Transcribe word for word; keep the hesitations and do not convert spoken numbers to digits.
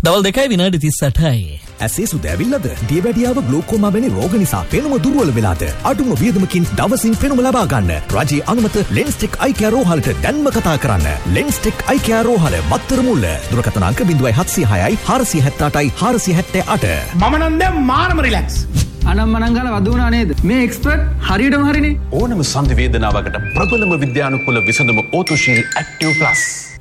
දවල් දෙකයි විනාඩි තිස් අටයි. ඇසේ සුද ඇවිල්ලාද? දියවැඩියාව ග්ලූකෝමා වැනි රෝග නිසා පෙනුම දුර්වල වෙලාද? අඩුම වියදමකින් දවසින් පෙනුම ලබා ගන්න. රජයේ අනුමත ලෙන්ස්ටෙක් අයි කෙයාර් රෝහලට දැන්ම කතා කරන්න. ලෙන්ස්ටෙක් අයි කෙයාර් රෝහල මත්තර මුල්ල. දුරකථන අංක zero seven zero six four seven eight four seven eight. මම නම් දැන් මාරම රිලැක්ස්. අනම්මනම් ගාලා වදුනා නේද? මේ එක්ස්පර්ට් හරියටම හරිනේ. ඕනම සංධි වේදනාවකට ප්‍රබලම විද්‍යානුකූල විසඳුම ඕතුශීල් ඇක්ටිව් ප්ලස්.